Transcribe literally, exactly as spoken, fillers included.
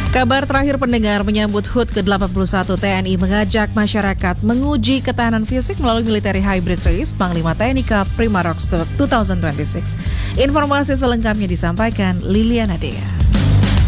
Kabar terakhir pendengar menyambut H U T ke delapan puluh satu T N I mengajak masyarakat menguji ketahanan fisik melalui Military Hybrid Race Panglima T N I Cup Primarox dua ribu dua puluh enam. Informasi selengkapnya disampaikan Liliana Dea.